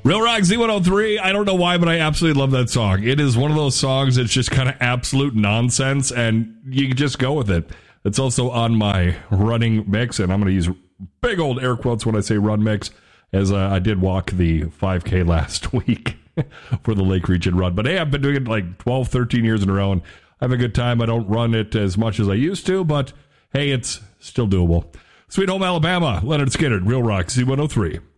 Real Rock Z103, I don't know why, but I absolutely love that song. It is one of those songs that's just kind of absolute nonsense, and you can just go with it. It's also on my running mix, and I'm going to use big old air quotes when I say run mix, as I did walk the 5K last week for the Lake Region Run. But hey, I've been doing it like 12, 13 years in a row, and I have a good time. I don't run it as much as I used to, but hey, it's still doable. Sweet Home Alabama, Leonard Skinner, Real Rock Z103.